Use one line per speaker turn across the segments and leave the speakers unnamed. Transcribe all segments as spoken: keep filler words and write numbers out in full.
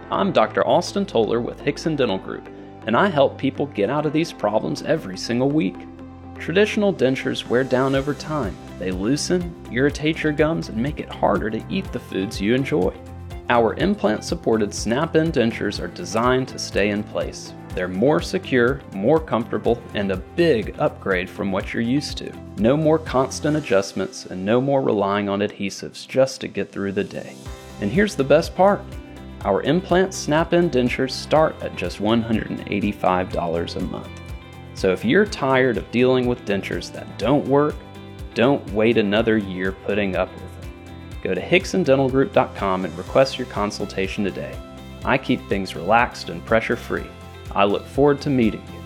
I'm Doctor Austin Toller with Hickson Dental Group, and I help people get out of these problems every single week. Traditional dentures wear down over time. They loosen, irritate your gums, and make it harder to eat the foods you enjoy. Our implant-supported snap-in dentures are designed to stay in place. They're more secure, more comfortable, and a big upgrade from what you're used to. No more constant adjustments and no more relying on adhesives just to get through the day. And here's the best part. Our implant snap-in dentures start at just one hundred eighty-five dollars a month. So if you're tired of dealing with dentures that don't work, don't wait another year putting up with them. Go to Hickson Dental Group dot com and request your consultation today. I keep things relaxed and pressure-free. I look forward to meeting you.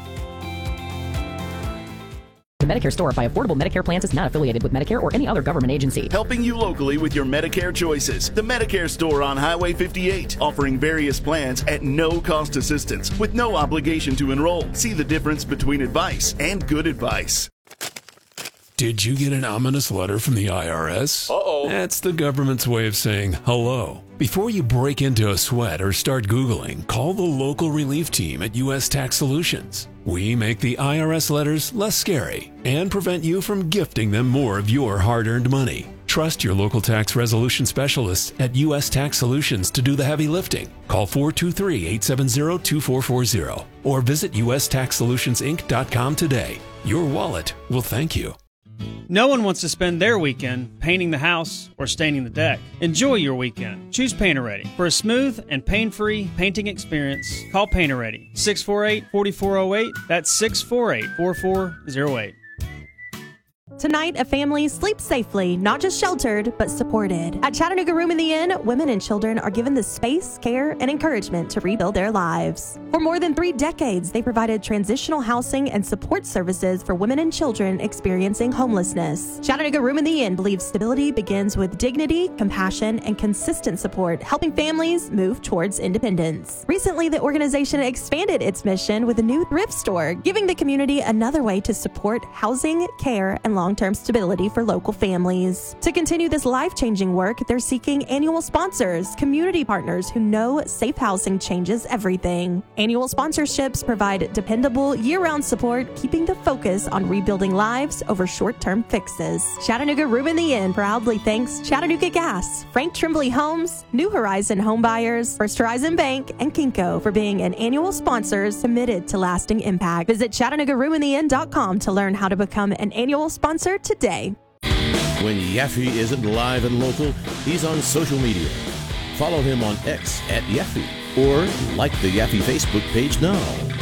The Medicare Store by Affordable Medicare Plans is not affiliated with Medicare or any other government agency.
Helping you locally with your Medicare choices. The Medicare Store on Highway fifty-eight, offering various plans at no cost assistance with no obligation to enroll. See the difference between advice and good advice.
Did you get an ominous letter from the I R S?
Uh-oh.
That's the government's way of saying hello. Before you break into a sweat or start Googling, call the local relief team at U S Tax Solutions. We make the I R S letters less scary and prevent you from gifting them more of your hard-earned money. Trust your local tax resolution specialists at U S Tax Solutions to do the heavy lifting. Call four two three, eight seven zero, two four four zero or visit U S Tax Solutions Inc dot com today. Your wallet will thank you.
No one wants to spend their weekend painting the house or staining the deck. Enjoy your weekend. Choose Painter Ready. For a smooth and pain-free painting experience, call Painter Ready. six four eight, four four zero eight. That's six four eight, four four zero eight.
Tonight, a family sleeps safely, not just sheltered, but supported. At Chattanooga Room in the Inn, women and children are given the space, care, and encouragement to rebuild their lives. For more than three decades, they provided transitional housing and support services for women and children experiencing homelessness. Chattanooga Room in the Inn believes stability begins with dignity, compassion, and consistent support, helping families move towards independence. Recently, the organization expanded its mission with a new thrift store, giving the community another way to support housing, care, and long-term stability for local families. To continue this life-changing work, they're seeking annual sponsors, community partners who know safe housing changes everything. Annual sponsorships provide dependable year-round support, keeping the focus on rebuilding lives over short-term fixes. Chattanooga Room in the Inn proudly thanks Chattanooga Gas, Frank Tremblay Homes, New Horizon Home Buyers, First Horizon Bank, and Kinko for being an annual sponsors committed to lasting impact. Visit Chattanooga Room in the Inn dot com to learn how to become an annual sponsor today.
When Yaffe isn't live and local, he's on social media. Follow him on X at Yaffe or like the Yaffe Facebook page now.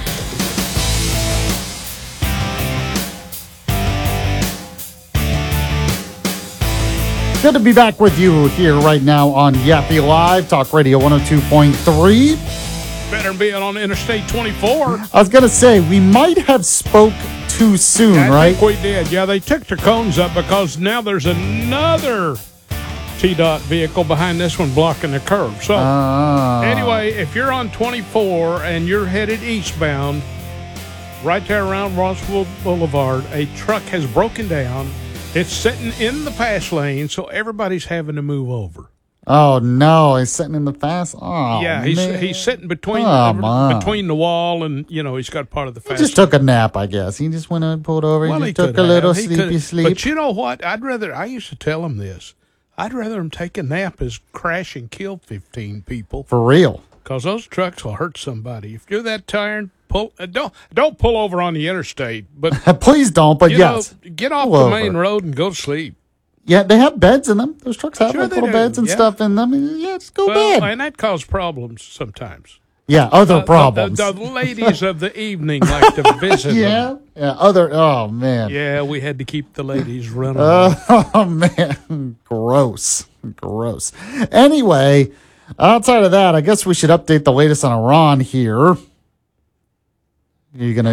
Good to be back with you here right now on Yaffe Live, Talk Radio one oh two point three.
Better than being on Interstate twenty-four.
I was going to say, we might have spoke too soon,
I
right?
think we did. Yeah, they took the cones up because now there's another T DOT vehicle behind this one blocking the curve. So,
uh.
anyway, if you're on twenty-four and you're headed eastbound, right there around Rossville Boulevard, a truck has broken down. It's sitting in the fast lane, so everybody's having to move over.
Oh, no. He's sitting in the fast? Oh,
yeah, he's
man.
he's sitting between
oh,
the, between the wall and, you know, he's got part of the fast
He just
lane.
took a nap, I guess. He just went and pulled over.
Well,
he
he
just took
could
a little
have. He
sleepy
could-
sleep.
But you know what? I'd rather, I used to tell him this. I'd rather him take a nap as crash and kill fifteen people.
For real.
Because those trucks will hurt somebody. If you're that tired, pull, uh, don't don't pull over on the interstate. But
Please don't, but
you
yes.
know, get off
Pull
the
over.
main road and go to sleep.
Yeah, they have beds in them. Those trucks have
Sure
like
they
little
do,
beds and
yeah.
stuff in them. Yeah, just go
Well,
bed.
and that causes problems sometimes.
Yeah, other
Uh, the-
problems.
The, the ladies of the evening like to visit
yeah,
them.
yeah, other. Oh man.
Yeah, we had to keep the ladies running.
Oh man, gross, gross. Anyway, outside of that, I guess we should update the latest on Iran here. You're gonna.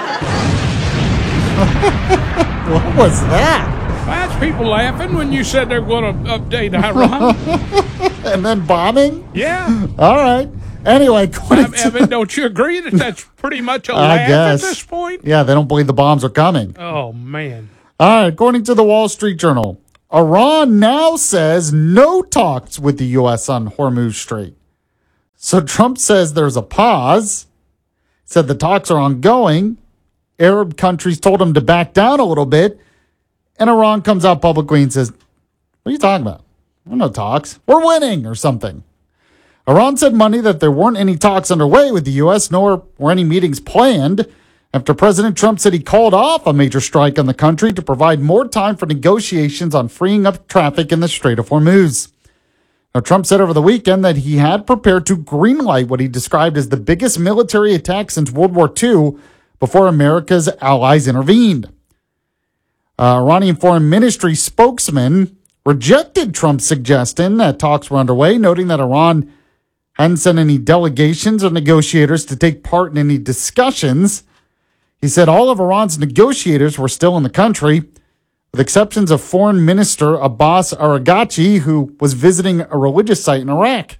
What was that?
That's people laughing when you said they're going to update Iran.
And then bombing?
Yeah.
All right. Anyway,
I, I mean, don't you agree that that's pretty much a
I
laugh
guess.
at this point?
Yeah, they don't believe the bombs are coming.
Oh, man.
All right, according to the Wall Street Journal, Iran now says no talks with the U S on Hormuz Strait. So Trump says there's a pause, said the talks are ongoing. Arab countries told him to back down a little bit. And Iran comes out publicly and says, what are you talking about? There are no talks. We're winning or something. Iran said Monday that there weren't any talks underway with the U S, nor were any meetings planned, after President Trump said he called off a major strike on the country to provide more time for negotiations on freeing up traffic in the Strait of Hormuz. Now, Trump said over the weekend that he had prepared to greenlight what he described as the biggest military attack since World War Two before America's allies intervened. Uh, Iranian Foreign Ministry spokesman rejected Trump's suggestion that talks were underway, noting that Iran hadn't sent any delegations or negotiators to take part in any discussions. He said all of Iran's negotiators were still in the country, with exceptions of Foreign Minister Abbas Araghchi, who was visiting a religious site in Iraq.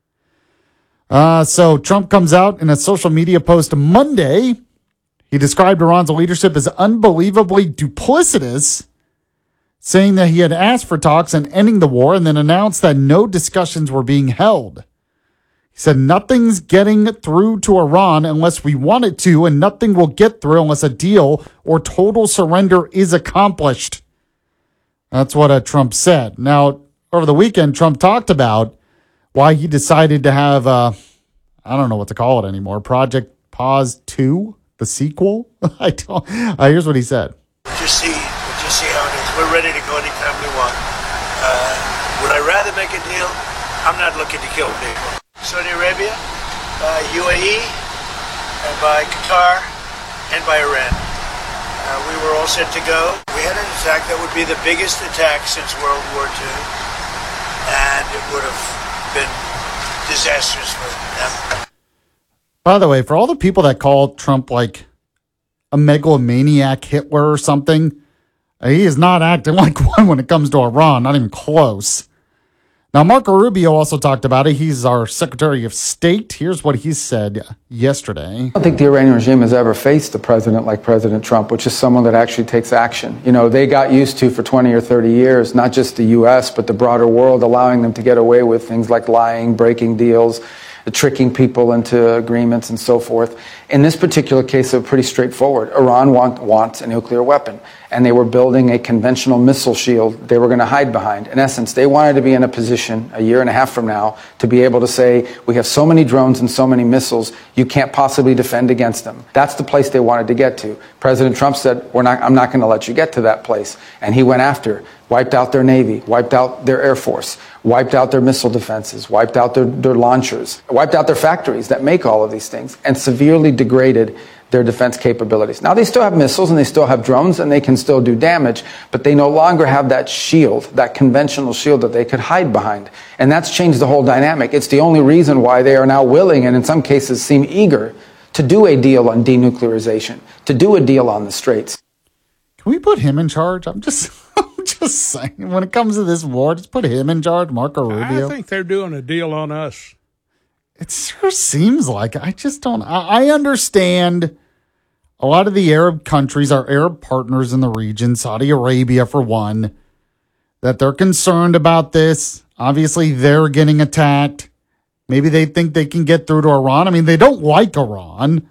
Uh, so Trump comes out in a social media post Monday. He described Iran's leadership as unbelievably duplicitous, saying that he had asked for talks and ending the war and then announced that no discussions were being held. He said nothing's getting through to Iran unless we want it to, and nothing will get through unless a deal or total surrender is accomplished. That's what uh, Trump said. Now, over the weekend, Trump talked about why he decided to have, uh, I don't know what to call it anymore, Project Pause two, the sequel. I don't. Uh, here's what he said.
Just see, just see how it is. We're ready to go anytime we want. Uh, would I rather make a deal? I'm not looking to kill people. Saudi Arabia, by U A E, and by Qatar, and by Iran. Uh, we were all set to go. We had an attack that would be the biggest attack since World War Two, and it would have been disastrous for them.
By the way, for all the people that call Trump like a megalomaniac Hitler or something, he is not acting like one when it comes to Iran, not even close. Now, Marco Rubio also talked about it. He's our Secretary of State. Here's what he said yesterday.
I don't think the Iranian regime has ever faced a president like President Trump, which is someone that actually takes action. You know, they got used to for twenty or thirty years, not just the U S, but the broader world, allowing them to get away with things like lying, breaking deals, tricking people into agreements and so forth. In this particular case, it's pretty straightforward. Iran want, wants a nuclear weapon, and they were building a conventional missile shield they were going to hide behind. In essence, they wanted to be in a position a year and a half from now to be able to say, we have so many drones and so many missiles, you can't possibly defend against them. That's the place they wanted to get to. President Trump said, We're not, I'm not going to let you get to that place. And he went after it. Wiped out their Navy, wiped out their Air Force, wiped out their missile defenses, wiped out their, their launchers, wiped out their factories that make all of these things, and severely degraded their defense capabilities. Now, they still have missiles and they still have drones and they can still do damage, but they no longer have that shield, that conventional shield that they could hide behind. And that's changed the whole dynamic. It's the only reason why they are now willing, and in some cases seem eager, to do a deal on denuclearization, to do a deal on the Straits.
Can we put him in charge? I'm just... Just saying, when it comes to this war, just put him in charge, Marco Rubio.
I think they're doing a deal on us.
It sure seems like it. I just don't. I, I understand a lot of the Arab countries, our Arab partners in the region, Saudi Arabia for one, that they're concerned about this. Obviously, they're getting attacked. Maybe they think they can get through to Iran. I mean, they don't like Iran,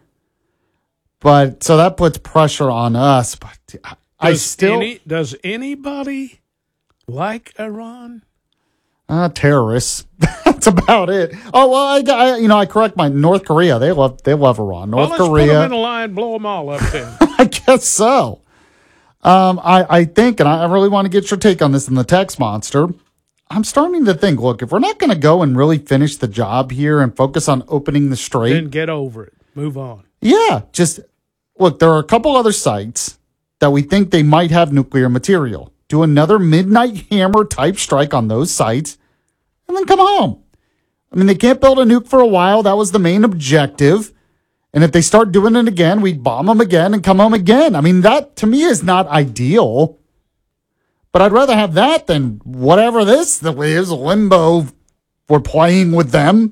but so that puts pressure on us. But I, I
Does
still
any, does anybody like Iran?
Uh, terrorists. That's about it. Oh well, I, I you know I correct my North Korea. They love they love Iran. North
well, let's
Korea.
Put them in a line, blow them all up. Then
I guess so. Um, I I think, and I really want to get your take on this in the text monster. I'm starting to think. Look, if we're not going to go and really finish the job here and focus on opening the strait,
then get over it. Move on.
Yeah, just look. There are a couple other sites that we think they might have nuclear material. Do another midnight hammer type strike on those sites, and then come home. I mean, they can't build a nuke for a while. That was the main objective. And if they start doing it again, we bomb them again and come home again. I mean, that to me is not ideal. But I'd rather have that than whatever this is, limbo. We're playing with them.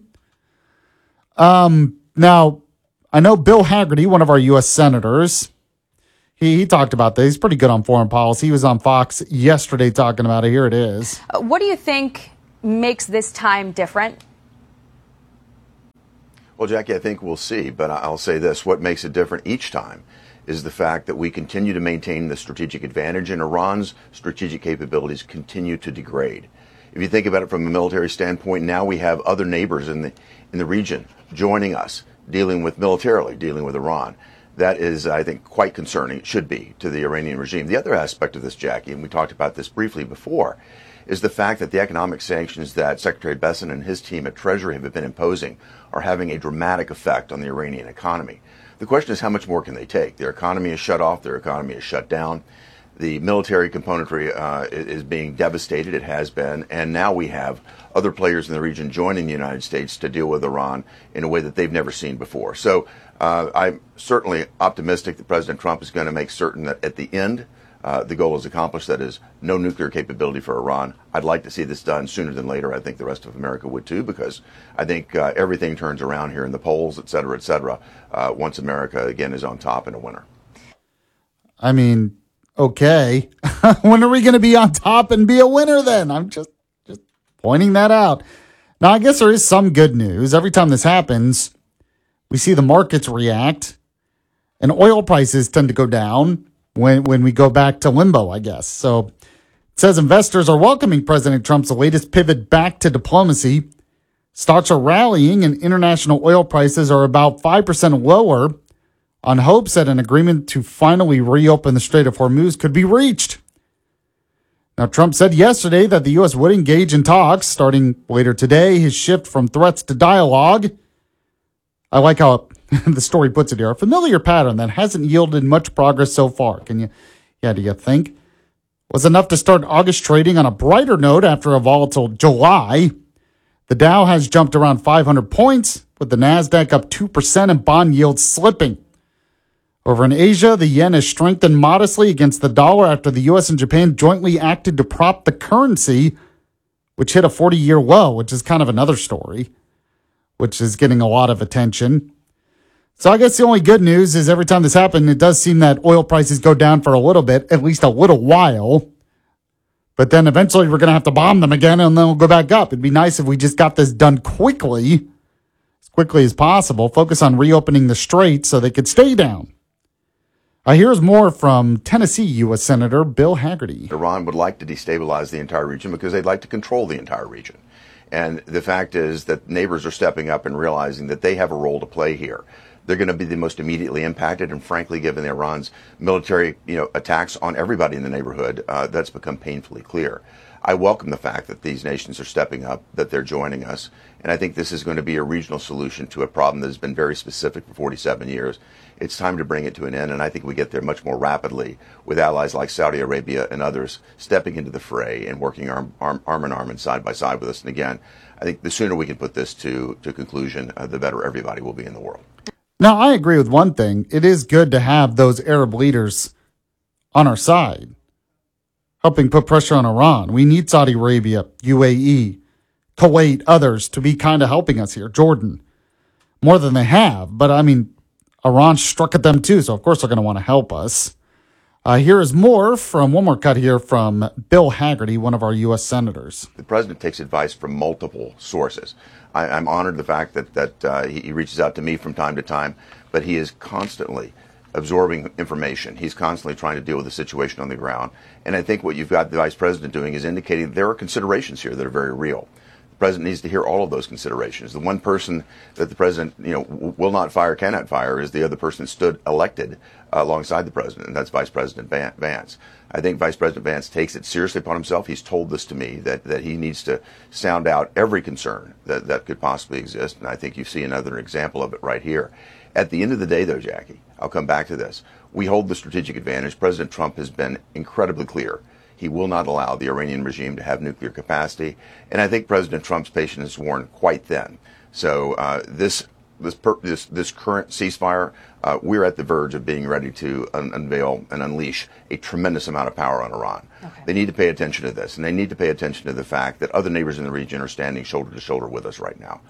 Um, now, I know Bill Hagerty, one of our U S senators, He, he talked about this. He's pretty good on foreign policy. He was on Fox yesterday talking about it. Here it is.
Uh, what do you think makes this time different? Well, Jackie, I think we'll see, but I'll say this. What makes it different each time is the fact that we continue to maintain the strategic advantage, and Iran's strategic capabilities continue to degrade. If you think about it from a military standpoint, now we have other neighbors in the in the region joining us, dealing with militarily, dealing with Iran. That is, I think, quite concerning. It should be to the Iranian regime. The other aspect of this, Jackie, and we talked about this briefly before, is the fact that the economic sanctions that Secretary Bessent and his team at Treasury have been imposing are having a dramatic effect on the Iranian economy. The question is, how much more can they take? Their economy is shut off. Their economy is shut down. The military componentry uh, is being devastated. It has been. And now we have other players in the region joining the United States to deal with Iran in a way that they've never seen before. So uh, I'm certainly optimistic that President Trump is going to make certain that at the end, uh, the goal is accomplished. That is, no nuclear capability for Iran. I'd like to see this done sooner than later. I think the rest of America would too, because I think uh, everything turns around here in the polls, et cetera, et cetera, uh, once America, again, is on top and a winner.
I mean, okay. When are we going to be on top and be a winner then? I'm just, just pointing that out. Now, I guess there is some good news. Every time this happens, we see the markets react, and oil prices tend to go down when, when we go back to limbo, I guess. So it says investors are welcoming President Trump's latest pivot back to diplomacy. Stocks are rallying, and international oil prices are about five percent lower on hopes that an agreement to finally reopen the Strait of Hormuz could be reached. Now, Trump said yesterday that the U S would engage in talks starting later today. His shift from threats to dialogue, I like how the story puts it here, a familiar pattern that hasn't yielded much progress so far. Can you, yeah, do you think? Was enough to start August trading on a brighter note after a volatile July. The Dow has jumped around five hundred points, with the NASDAQ up two percent and bond yields slipping. Over in Asia, the yen has strengthened modestly against the dollar after the U S and Japan jointly acted to prop the currency, which hit a forty-year low, which is kind of another story, which is getting a lot of attention. So I guess the only good news is every time this happens, it does seem that oil prices go down for a little bit, at least a little while. But then eventually we're going to have to bomb them again, and then we'll go back up. It'd be nice if we just got this done quickly, as quickly as possible. Focus on reopening the strait so they could stay down. Uh, here's more from Tennessee U S Senator Bill Hagerty.
Iran would like to destabilize the entire region because they'd like to control the entire region. And the fact is that neighbors are stepping up and realizing that they have a role to play here. They're going to be the most immediately impacted, and frankly, given Iran's military, you know, attacks on everybody in the neighborhood, uh, that's become painfully clear. I welcome the fact that these nations are stepping up, that they're joining us, and I think this is going to be a regional solution to a problem that has been very specific for forty-seven years. It's time to bring it to an end, and I think we get there much more rapidly with allies like Saudi Arabia and others stepping into the fray and working arm, arm, arm in arm and side by side with us. And again, I think the sooner we can put this to, to conclusion, uh, the better everybody will be in the world.
Now, I agree with one thing. It is good to have those Arab leaders on our side, helping put pressure on Iran. We need Saudi Arabia, U A E, Kuwait, others to be kind of helping us here. Jordan, more than they have. But, I mean, Iran struck at them too, so of course they're going to want to help us. Uh, here is more from, one more cut here from Bill Hagerty, one of our U S senators.
The president takes advice from multiple sources. I, I'm honored the fact that, that uh, he, he reaches out to me from time to time, but he is constantly absorbing information. He's constantly trying to deal with the situation on the ground. And I think what you've got the vice president doing is indicating that there are considerations here that are very real. The president needs to hear all of those considerations. The one person that the president, you know, w- will not fire, cannot fire, is the other person that stood elected uh, alongside the president, and that's Vice President Vance. I think Vice President Vance takes it seriously upon himself. He's told this to me, that, that he needs to sound out every concern that, that could possibly exist, and I think you see another example of it right here. At the end of the day, though, Jackie, I'll come back to this. We hold the strategic advantage. President Trump has been incredibly clear. He will not allow the Iranian regime to have nuclear capacity, and I think President Trump's patience is worn quite thin. So uh, this this, per, this this current ceasefire, uh, we're at the verge of being ready to un- unveil and unleash a tremendous amount of power on Iran. Okay. They need to pay attention to this, and they need to pay attention to the fact that other neighbors in the region are standing shoulder to shoulder with us right now.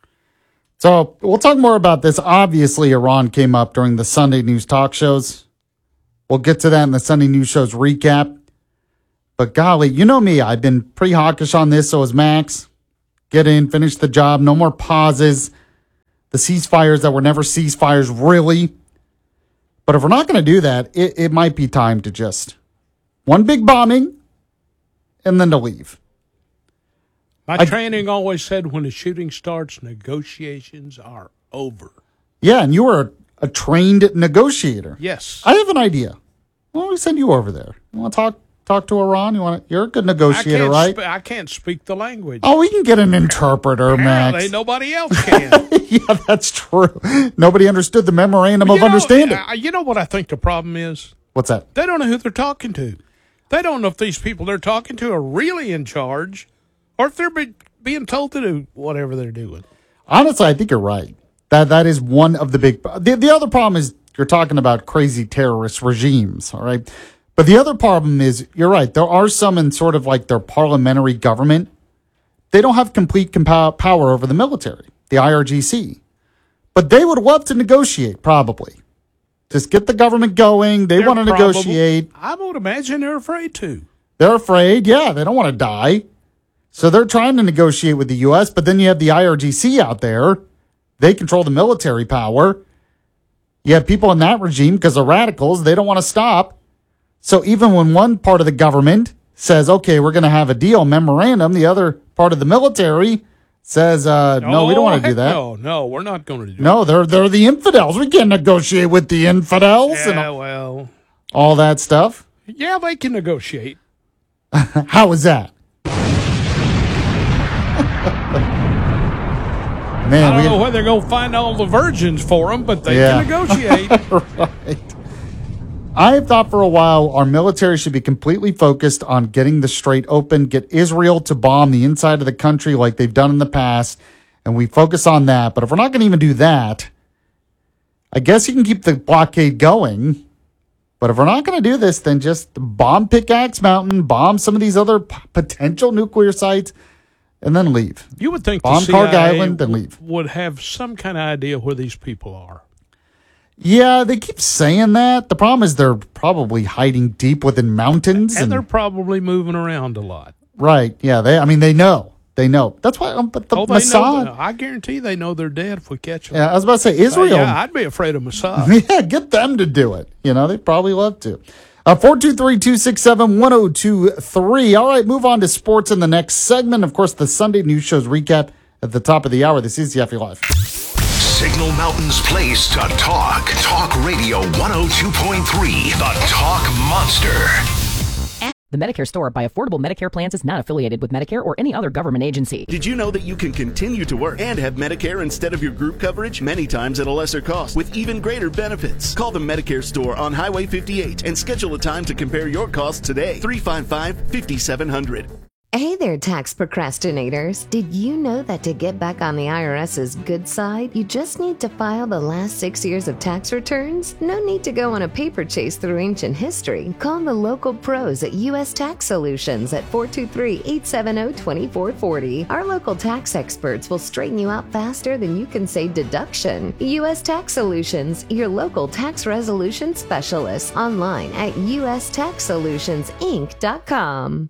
So we'll talk more about this. Obviously, Iran came up during the Sunday news talk shows. We'll get to that in the Sunday news shows recap. But golly, you know me, I've been pretty hawkish on this, so is Max. Get in, finish the job, no more pauses. the ceasefires that were never ceasefires, really. But if we're not going to do that, it, it might be time to just one big bombing and then to leave.
My
I,
training always said when the shooting starts, negotiations are over.
Yeah, and you were a, a trained negotiator.
Yes.
I have an idea. Why don't we send you over there? You want to talk talk to Iran? You want to, you're a good negotiator,
I
right?
Sp- I can't speak the language.
Oh, we can get an interpreter,
Apparently,
Max.
nobody else can.
Yeah, that's true. Nobody understood the memorandum
You
of
know,
understanding.
uh, You know what I think the problem is?
What's that?
They don't know who they're talking to. They don't know if these people they're talking to are really in charge or if they're be- being told to do whatever they're doing.
Honestly, I think you're right. That That is one of the big... The, the other problem is you're talking about crazy terrorist regimes, all right? But the other problem is, you're right, there are some in sort of like their parliamentary government. They don't have complete compa- power over the military, the I R G C. But they would love to negotiate, probably. Just get the government going. They
They're
want to
probably-
negotiate.
I would imagine they're afraid to.
They're afraid. Yeah, they don't want to die. So they're trying to negotiate with the U S, but then you have the I R G C out there. They control the military power. You have people in that regime, because they're radicals, they don't want to stop. So even when one part of the government says, okay, we're going to have a deal, memorandum, the other part of the military says, uh, no,
oh,
we don't want to do that.
No, no, we're not going to do
No, they're they're the infidels. We can't negotiate with the infidels
that.
and
Yeah,
all,
well,
all that stuff.
yeah, they can negotiate.
How is that? Man,
I don't
we,
know where they're going to find all the virgins for them, but they
Yeah.
can negotiate.
right. I have thought for a while our military should be completely focused on getting the Strait open, get Israel to bomb the inside of the country like they've done in the past, and we focus on that. But if we're not going to even do that, I guess you can keep the blockade going. But if we're not going to do this, then just bomb Pickaxe Mountain, bomb some of these other p- potential nuclear sites, and then leave.
You would think
Bomb
the C
Carg
I A
Island and leave.
would have some kind of idea where these people are.
Yeah, they keep saying that. The problem is they're probably hiding deep within mountains.
And
And,
they're probably moving around a lot.
right, yeah. They, I mean, they know. They know. That's why. Um, but the
Oh, they
Mossad.
know. I guarantee they know they're dead if we catch them.
Yeah, I was about to say Israel.
yeah, I'd be afraid of Mossad.
Yeah, get them to do it. You know, they'd probably love to. Uh, four two three, two six seven, one oh two three. All right, move on to sports in the next segment. Of course, the Sunday News Show's recap at the top of the hour. This is Yaffe Live.
Signal Mountain's place to talk. Talk Radio one oh two point three, the Talk Monster.
The Medicare Store by Affordable Medicare Plans is not affiliated with Medicare or any other government agency.
Did you know that you can continue to work and have Medicare instead of your group coverage? Many times at a lesser cost with even greater benefits. Call the Medicare Store on Highway fifty-eight and schedule a time to compare your costs today. three five five, five seven zero zero.
Hey there, tax procrastinators. Did you know that to get back on the IRS's good side, you just need to file the last six years of tax returns? No need to go on a paper chase through ancient history. Call the local pros at U S Tax Solutions at four two three, eight seven zero, two four four zero. Our local tax experts will straighten you out faster than you can say deduction. U S Tax Solutions, your local tax resolution specialist. Online at u s tax solutions inc dot com.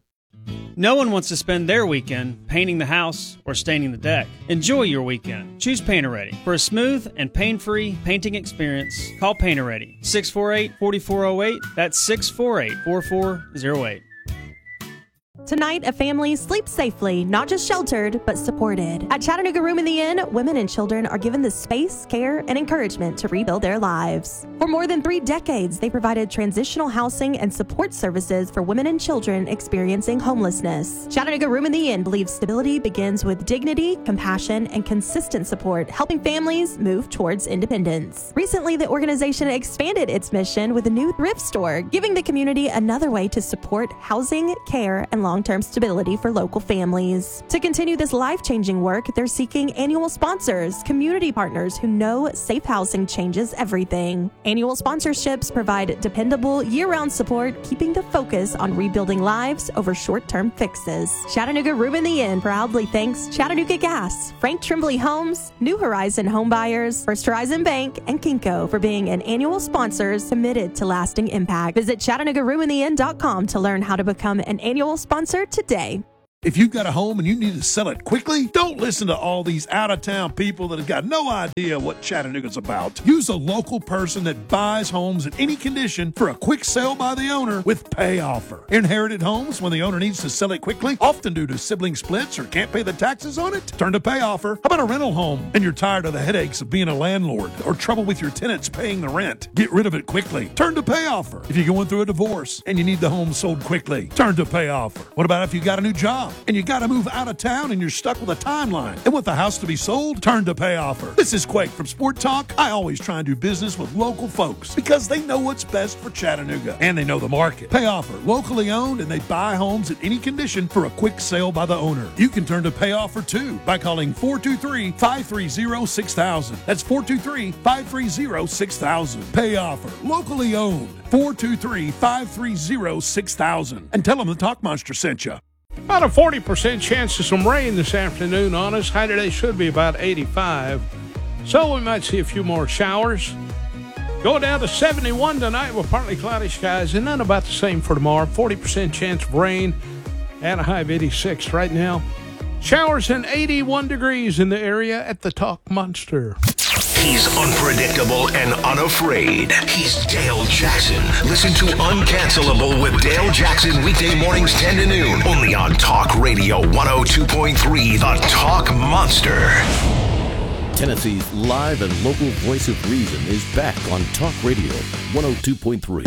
No one wants to spend their weekend painting the house or staining the deck. Enjoy your weekend. Choose Painter Ready. For a smooth and pain-free painting experience, call Painter Ready. six four eight, four four zero eight. That's six four eight, four four zero eight.
Tonight, a family sleeps safely, not just sheltered, but supported. At Chattanooga Room in the Inn, women and children are given the space, care, and encouragement to rebuild their lives. For more than three decades, they provided transitional housing and support services for women and children experiencing homelessness. Chattanooga Room in the Inn believes stability begins with dignity, compassion, and consistent support, helping families move towards independence. Recently, the organization expanded its mission with a new thrift store, giving the community another way to support housing, care, and long-term stability for local families. To continue this life-changing work, they're seeking annual sponsors, community partners who know safe housing changes everything. Annual sponsorships provide dependable, year-round support, keeping the focus on rebuilding lives over short-term fixes. Chattanooga Room in the Inn proudly thanks Chattanooga Gas, Frank Trimbley Homes, New Horizon Home Buyers, First Horizon Bank, and Kinko for being an annual sponsors committed to lasting impact. Visit Chattanooga Room in the Inn dot com to learn how to become an annual sponsor today.
If you've got a home and you need to sell it quickly, don't listen to all these out-of-town people that have got no idea what Chattanooga's about. Use a local person that buys homes in any condition for a quick sale by the owner with Pay Offer. Inherited homes, when the owner needs to sell it quickly, often due to sibling splits or can't pay the taxes on it, turn to Pay Offer. How about a rental home and you're tired of the headaches of being a landlord or trouble with your tenants paying the rent? Get rid of it quickly. Turn to Pay Offer. If you're going through a divorce and you need the home sold quickly, turn to Pay Offer. What about if you got a new job and you got to move out of town and you're stuck with a timeline and want the house to be sold? Turn to Pay Offer. This is Quake from Sport Talk. I always try and do business with local folks because they know what's best for Chattanooga and they know the market. Pay Offer, locally owned, and they buy homes in any condition for a quick sale by the owner. You can turn to Pay Offer too by calling four two three, five three zero, six thousand. That's four two three, five three zero, six thousand. Pay Offer, locally owned. four two three, five three zero, six thousand. And tell them the Talk Monster sent you.
About a forty percent chance of some rain this afternoon on us. High today should be about eighty-five. So we might see a few more showers. Going down to seventy-one tonight with partly cloudy skies, and then about the same for tomorrow. forty percent chance of rain and a high of eighty-six right now. Showers and eighty-one degrees in the area at the Talk Monster.
He's unpredictable and unafraid. He's Dale Jackson. Listen to Uncancelable with Dale Jackson weekday mornings ten to noon. Only on Talk Radio one oh two point three, the Talk Monster.
Tennessee's live and local voice of reason is back on Talk Radio one oh two point three.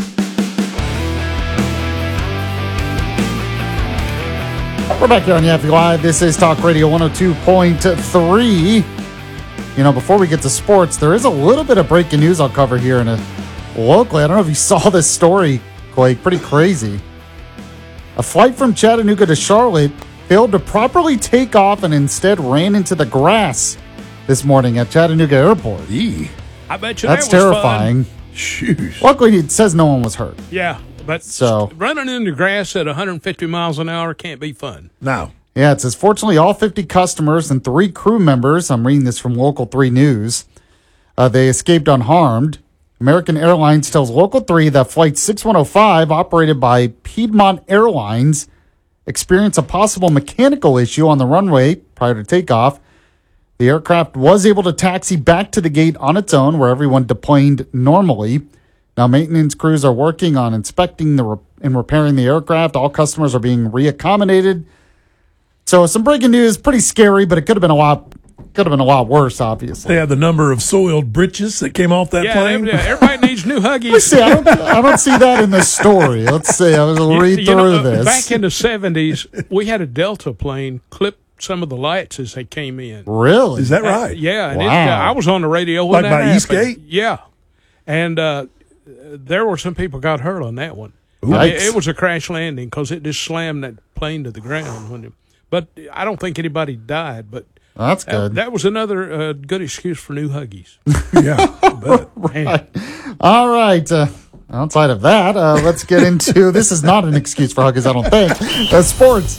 We're back here on Yaffe Live. This is Talk Radio one oh two point three. You know, before we get to sports, there is a little bit of breaking news I'll cover here in a locally. I don't know if you saw this story, Quake. Pretty crazy. A flight from Chattanooga to Charlotte failed to properly take off and instead ran into the grass this morning at Chattanooga Airport.
Eee.
I bet you
That's
that was
terrifying.
Fun.
Shoot.
Luckily, it says no one was hurt.
Yeah, but
so
running into grass at one hundred fifty miles an hour can't be fun.
No.
Yeah, it says, fortunately, all fifty customers and three crew members, I'm reading this from Local three News, uh, they escaped unharmed. American Airlines tells Local three that Flight six one oh five, operated by Piedmont Airlines, experienced a possible mechanical issue on the runway prior to takeoff. The aircraft was able to taxi back to the gate on its own, where everyone deplaned normally. Now, maintenance crews are working on inspecting the re- and repairing the aircraft. All customers are being reaccommodated. So some breaking news, pretty scary, but it could have been a lot, could have been a lot worse. Obviously,
they have the number of soiled britches that came off that
yeah,
plane.
Yeah, everybody needs new Huggies.
Let's see, I don't, I don't see that in the story. Let's see. I was gonna read
you,
through
you know,
this.
Back in the seventies, we had a Delta plane clip some of the lights as they came in.
Really?
Is that
Uh,
right?
yeah. And
Wow.
it, uh, I was on the radio when
Like
that
by
happened.
Eastgate?
Yeah, and uh, there were some people got hurt on that one.
Yikes.
It, it was a crash landing because it just slammed that plane to the ground when it. But I don't think anybody died. But
That's
that,
good.
that was another uh, good excuse for new Huggies.
Yeah.
Right. All right. Uh, outside of that, uh, let's get into this. Is not an excuse for Huggies, I don't think. Uh, sports.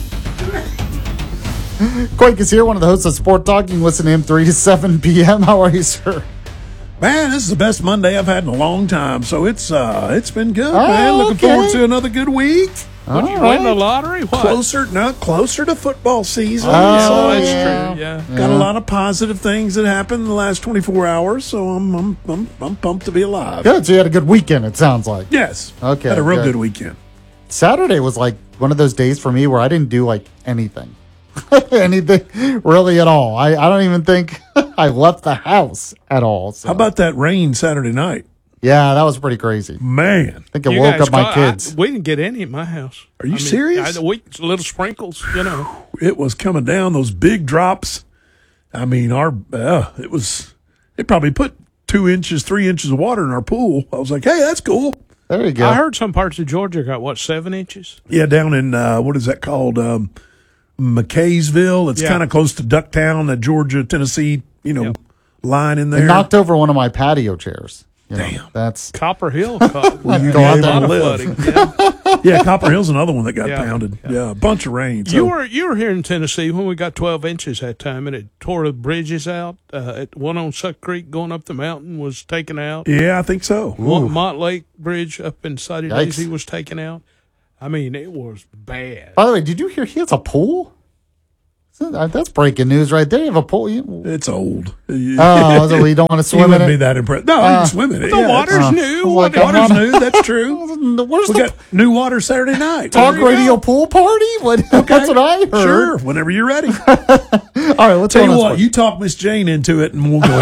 Quake is here, one of the hosts of Sport Talk. You can listen to him three to seven p.m. How are you, sir?
Man, this is the best Monday I've had in a long time, so it's uh, it's been good,
Oh,
man. Looking
okay.
forward to another good week.
What
All
you win the
right.
lottery? What?
Closer, no, closer to football season.
Oh,
so
that's
yeah.
true. Yeah.
got
Yeah.
a lot of positive things that happened in the last twenty-four hours, so I'm I'm I'm, I'm pumped to be alive.
Good. So you had a good weekend, it sounds like.
Yes.
Okay,
Had a real
good.
good weekend.
Saturday was like one of those days for me where I didn't do like anything. anything really at all. I, I don't even think I left the house at all. So.
How about that rain Saturday night?
Yeah, that was pretty crazy.
Man.
I think it
You
woke
guys
up my
caught-
kids.
I, we didn't get any at my house.
Are you
I mean,
serious?
I, we, little sprinkles, you know.
It was coming down, those big drops. I mean, our uh, it was, it probably put two inches, three inches of water in our pool. I was like, hey, that's cool.
There you go.
I heard some parts of Georgia got, what, seven inches?
Yeah, down in, uh, what is that called? Um, McKaysville. It's
Yeah.
kind of close to Ducktown, the Georgia, Tennessee, you know,
Yep.
line in
It
there.
knocked over one of my patio chairs. You know,
Damn.
that's
Copper Hill caught
Well, you
a
go out there
lot
and
of
live.
flooding. Yeah.
Yeah, Copper Hill's another one that got
Yeah.
pounded. Yeah. a bunch of rain. So.
You were you were here in Tennessee when we got twelve inches that time, and it tore the bridges out. Uh, at one on Suck Creek going up the mountain was taken out.
Yeah, I think so.
One Mont Lake Bridge up in Sadie
Yikes.
Daisy was taken out. I mean, it was bad.
By the way, did you hear he has a pool? That's breaking news right there. You have a pool. You...
It's old.
Oh, so we don't want to swim
you
in it?
be that impressed. No,
uh,
you can swim in it.
The
yeah,
water's
uh,
new.
Like
the water's
wanna...
new. That's true.
Where's
we
the...
got new water Saturday night.
Talk radio go. Pool party? What? Okay. That's what I heard.
Sure, whenever you're ready.
All right, let's
tell you what. Sport. You talk Miss Jane into it, and we'll go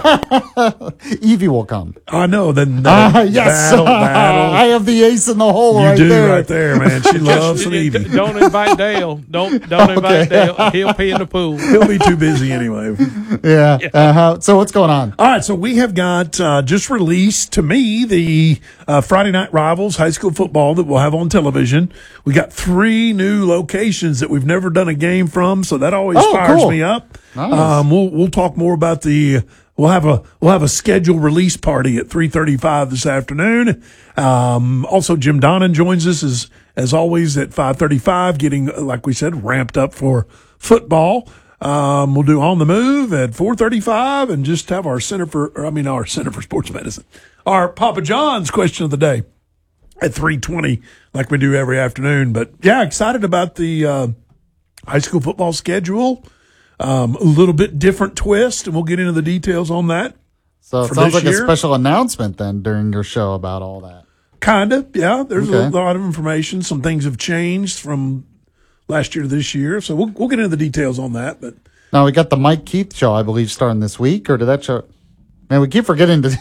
ahead.
Evie will come.
I know. Then
uh, yes,
battle, battle.
I have the ace in the hole
you
right
do
there.
right there, man. She loves some Evie.
Don't invite Dale. Don't don't invite
Okay.
Dale. He'll pee in the pool.
He'll be too busy anyway.
Yeah. yeah. Uh-huh. So what's going on?
All right. So we have got uh, just released to me the uh, Friday Night Rivals high school football that we'll have on television. We got three new locations that we've never done a game from, so that always
oh,
fires
cool.
me up.
Nice.
Um, we'll we'll talk more about the. We'll have a we'll have a scheduled release party at three thirty-five this afternoon. Um, also, Jim Donnan joins us as as always at five thirty-five, getting, like we said, ramped up for football. Um, we'll do On the Move at four thirty-five and just have our Center for, or I mean, our Center for Sports Medicine, our Papa John's question of the day at three twenty, like we do every afternoon. But yeah, excited about the uh, high school football schedule. Um, a little bit different twist, and we'll get into the details on that.
So it sounds like year. a special announcement then during your show about all that.
Kind of, yeah. There's
okay.
a lot of information. Some things have changed from last year to this year, so we'll we'll get into the details on that. But
now we got the Mike Keith show, I believe, starting this week, or did that show? Man, we keep forgetting to.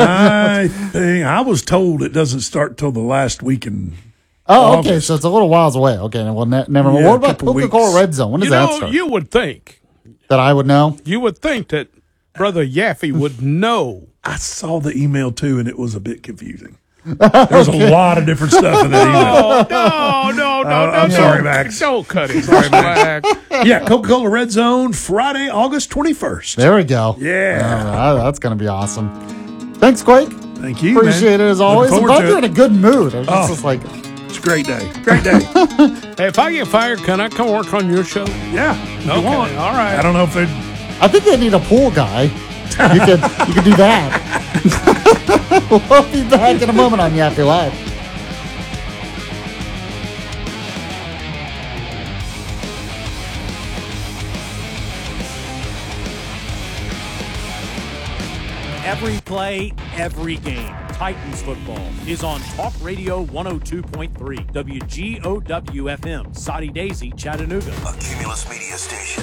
I think I was told it doesn't start till the last week in.
Oh,
August.
okay, so it's a little whiles away. Okay, well, ne- never mind.
Yeah,
what about Coca-Cola Red Zone? When does
you know,
that start?
You would think
that I would know.
You would think that Brother Yaffe would know.
I saw the email too, and it was a bit confusing. There's okay. a lot of different stuff in that email.
No, no, no, no.
uh, I'm
no,
sorry,
no.
Max.
Don't cut it. Sorry, Max.
Yeah, Coca-Cola Red Zone, Friday, August twenty-first.
There we go.
Yeah.
All right, that's going to be awesome. Thanks, Quake.
Thank you,
Appreciate
man.
it as always. I'm glad you're in a good mood. I was
oh,
just like,
it's a great day. Great day.
Hey, if I get fired, can I come work on your show?
Yeah.
Okay, you want. All right.
I don't know if they.
I think they need a pool guy. You could you could do that. We'll be back in a moment on Yaffe Live.
Every play, every game. Titans football is on Talk Radio one oh two point three, W G O W F M, Soddy Daisy, Chattanooga.
A Cumulus Media Station.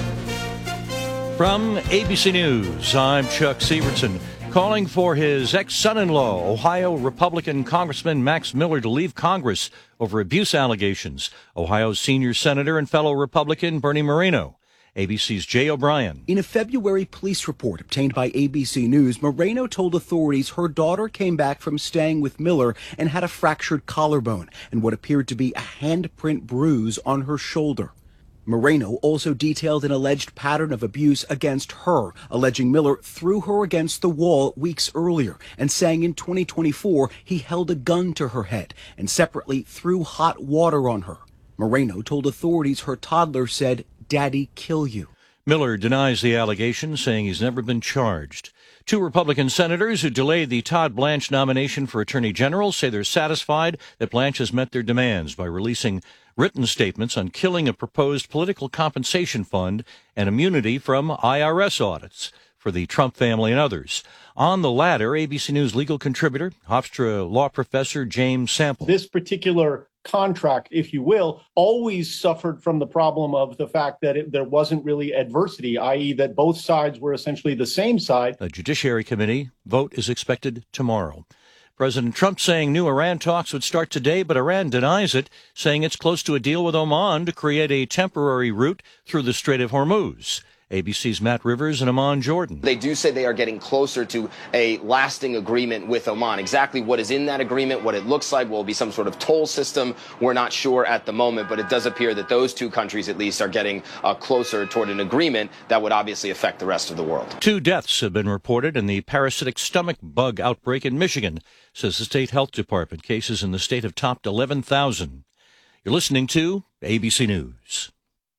From A B C News, I'm Chuck Severson. Calling for his ex-son-in-law, Ohio Republican Congressman Max Miller, to leave Congress over abuse allegations. Ohio's senior senator and fellow Republican Bernie Moreno. A B C's Jay O'Brien.
In a February police report obtained by A B C News, Moreno told authorities her daughter came back from staying with Miller and had a fractured collarbone and what appeared to be a handprint bruise on her shoulder. Moreno also detailed an alleged pattern of abuse against her, alleging Miller threw her against the wall weeks earlier and saying in twenty twenty-four he held a gun to her head and separately threw hot water on her. Moreno told authorities her toddler said, "Daddy, kill you."
Miller denies the allegation, saying he's never been charged. Two Republican senators who delayed the Todd Blanche nomination for Attorney General say they're satisfied that Blanche has met their demands by releasing written statements on killing a proposed political compensation fund and immunity from I R S audits for the Trump family and others. On the latter, A B C News legal contributor, Hofstra law professor James Sample.
This particular contract, if you will, always suffered from the problem of the fact that it, there wasn't really adversity, that is that both sides were essentially the same side.
A Judiciary Committee vote is expected tomorrow. President Trump saying new Iran talks would start today, but Iran denies it, saying it's close to a deal with Oman to create a temporary route through the Strait of Hormuz. A B C's Matt Rivers and Amon Jordan.
They do say they are getting closer to a lasting agreement with Oman. Exactly what is in that agreement, what it looks like, will it be some sort of toll system? We're not sure at the moment, but it does appear that those two countries at least are getting uh, closer toward an agreement that would obviously affect the rest of the world.
Two deaths have been reported in the parasitic stomach bug outbreak in Michigan, says the state health department. Cases in the state have topped eleven thousand. You're listening to A B C News.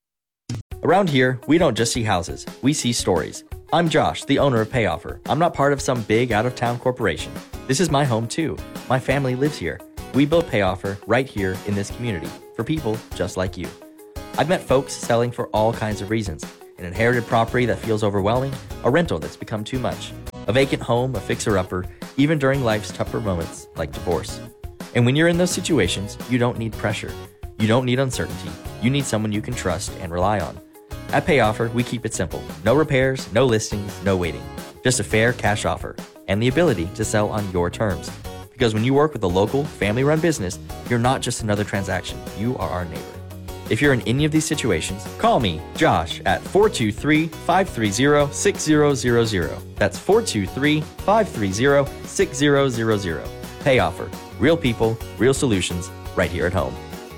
Around here, we don't just see houses, we see stories. I'm Josh, the owner of Payoffer. I'm not part of some big out-of-town corporation. This is my home too. My family lives here. We built Payoffer right here in this community for people just like you. I've met folks selling for all kinds of reasons. An inherited property that feels overwhelming, a rental that's become too much, a vacant home, a fixer-upper, even during life's tougher moments like divorce. And when you're in those situations, you don't need pressure. You don't need uncertainty. You need someone you can trust and rely on. At PayOffer, we keep it simple. No repairs, no listings, no waiting. Just a fair cash offer and the ability to sell on your terms. Because when you work with a local, family-run business, you're not just another transaction. You are our neighbor. If you're in any of these situations, call me, Josh, at four two three, five three zero, six zero zero zero. That's four two three, five three zero, six zero zero zero. PayOffer. Real people, real solutions, right here at home.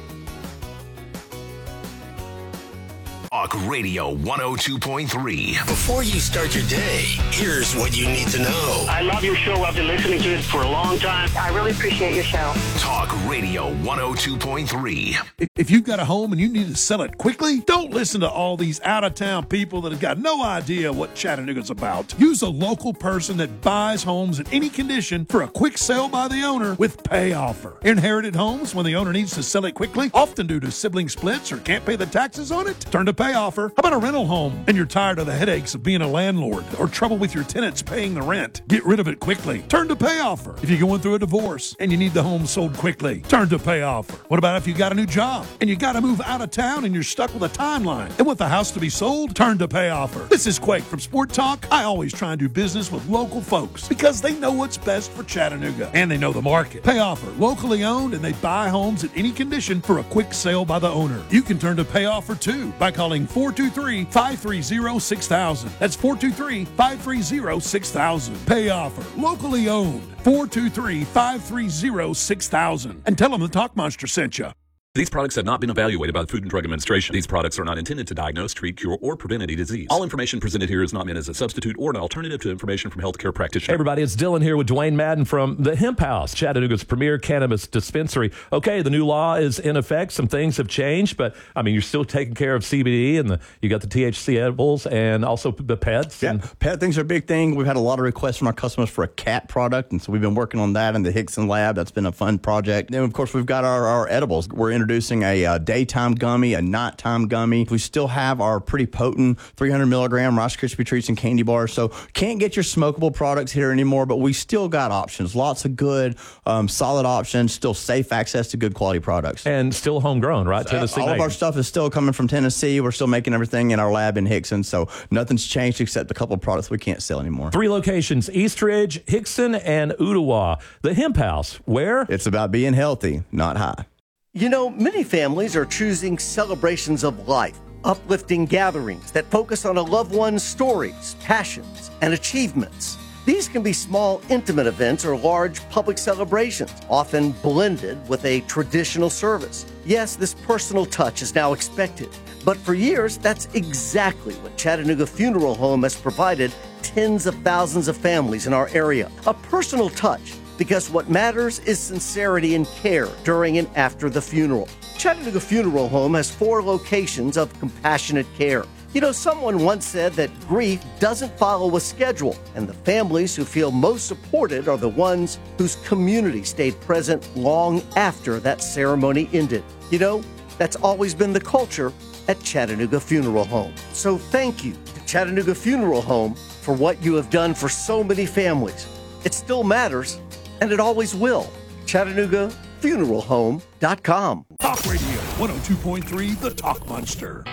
Talk Radio one oh two point three. Before you start your day, here's what you need to know.
I love your show. I've been listening to it for a long time. I really appreciate your show.
Talk Radio one oh two point three.
If you've got a home and you need to sell it quickly, don't listen to all these out-of-town people that have got no idea what Chattanooga's about. Use a local person that buys homes in any condition for a quick sale by the owner with PayOffer. Inherited homes, when the owner needs to sell it quickly, often due to sibling splits or can't pay the taxes on it, turn to PayOffer. How about a rental home and you're tired of the headaches of being a landlord or trouble with your tenants paying the rent? Get rid of it quickly. Turn to PayOffer. If you're going through a divorce and you need the home sold quickly, turn to PayOffer. What about if you got a new job and you got to move out of town and you're stuck with a timeline and want the house to be sold? Turn to PayOffer. This is Quake from Sport Talk. I always try and do business with local folks because they know what's best for Chattanooga and they know the market. PayOffer, locally owned, and they buy homes in any condition for a quick sale by the owner. You can turn to PayOffer too by calling four two three, five three zero, six thousand. That's four two three, five three zero, six thousand. PayOffer, locally owned. four two three, five three zero, six thousand. And tell them the Talk Monster sent you.
These products have not been evaluated by the Food and Drug Administration. These products are not intended to diagnose, treat, cure, or prevent any disease. All information presented here is not meant as a substitute or an alternative to information from healthcare practitioners.
Hey everybody, it's Dylan here with Dwayne Madden from the Hemp House, Chattanooga's premier cannabis dispensary. Okay, the new law is in effect. Some things have changed, but I mean, you're still taking care of C B D, and the, you got the T H C edibles and also the pets.
Yeah,
and
pet things are a big thing. We've had a lot of requests from our customers for a cat product, and so we've been working on that in the Hickson lab. That's been a fun project. Then, of course, we've got our, our edibles. We're introducing a uh, daytime gummy, a nighttime gummy. We still have our pretty potent three hundred milligram Rice Krispie treats and candy bars. So can't get your smokable products here anymore, but we still got options. Lots of good, um, solid options. Still safe access to good quality products.
And still homegrown, right?
So,
Tennessee
all
made.
of our stuff is still coming from Tennessee. We're still making everything in our lab in Hickson. So nothing's changed except a couple of products we can't sell anymore.
Three locations: Eastridge, Hickson, and Ottawa. The Hemp House, where?
It's about being healthy, not high.
You know, many families are choosing celebrations of life, uplifting gatherings that focus on a loved one's stories, passions, and achievements. These can be small, intimate events or large public celebrations, often blended with a traditional service. Yes, this personal touch is now expected, but for years, that's exactly what Chattanooga Funeral Home has provided tens of thousands of families in our area. A personal touch, because what matters is sincerity and care during and after the funeral. Chattanooga Funeral Home has four locations of compassionate care. You know, someone once said that grief doesn't follow a schedule, and the families who feel most supported are the ones whose community stayed present long after that ceremony ended. You know, that's always been the culture at Chattanooga Funeral Home. So thank you to Chattanooga Funeral Home for what you have done for so many families. It still matters, and it always will. Chattanooga Funeral Home dot com.
Talk Radio one oh two point three, The Talk Monster.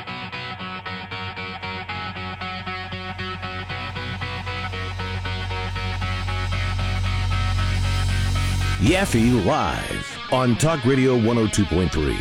Yaffe Live on Talk Radio one oh two point three.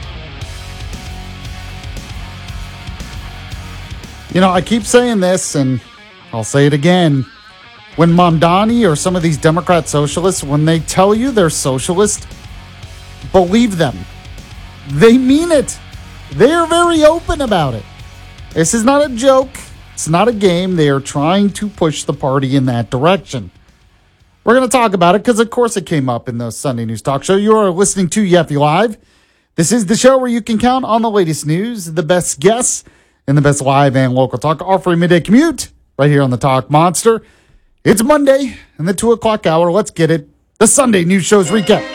You know, I keep saying this, and I'll say it again. When Mamdani or some of these Democrat socialists, when they tell you they're socialist, believe them. They mean it. They are very open about it. This is not a joke. It's not a game. They are trying to push the party in that direction. We're going to talk about it because, of course, it came up in the Sunday News Talk Show. You are listening to Yaffe Live. This is the show where you can count on the latest news, the best guests, and the best live and local talk, all for a midday commute right here on the Talk Monster. It's Monday in the two o'clock hour. Let's get it. The Sunday News Show's recap.